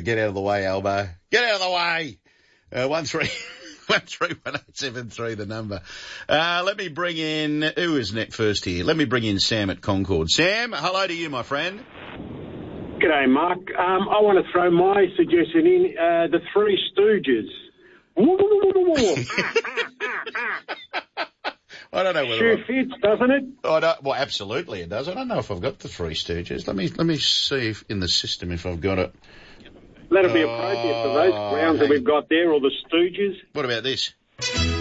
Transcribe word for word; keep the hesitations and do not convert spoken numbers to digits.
get out of the way, Albo. Get out of the way. Uh, one three, one three one eight seven three, the number. Uh, let me bring in, who is next first here? Let me bring in Sam at Concord. Sam, hello to you, my friend. G'day, Mark. Um, I want to throw my suggestion in, uh, the Three Stooges. I don't know whether sure I... fits, doesn't it? I don't, well, absolutely it does. I don't know if I've got the Three Stooges. Let me let me see if, in the system if I've got it. That'll be appropriate for those grounds that we've got there, or the Stooges. What about this?